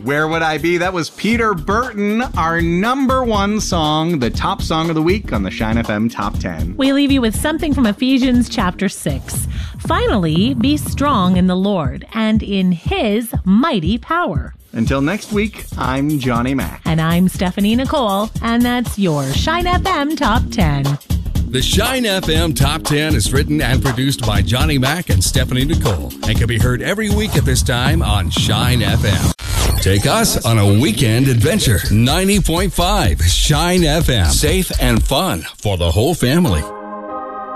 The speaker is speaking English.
Where Would I Be? That was Peter Burton, our number one song, the top song of the week on the Shine FM Top 10. We leave you with something from Ephesians chapter 6. Finally, be strong in the Lord and in His mighty power. Until next week, I'm Johnny Mac. And I'm Stephanie Nicole, and that's your Shine FM Top 10. The Shine FM Top 10 is written and produced by Johnny Mac and Stephanie Nicole and can be heard every week at this time on Shine FM. Take us on a weekend adventure. 90.5 Shine FM. Safe and fun for the whole family.